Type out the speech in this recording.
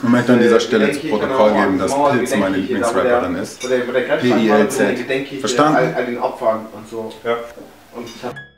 Ich möchte an dieser Stelle zu Protokoll geben, dass Pilz meine Lieblingsrapperin ist. P-I-L-Z. Verstanden? All den Opfern und so. Ja. Und ich hab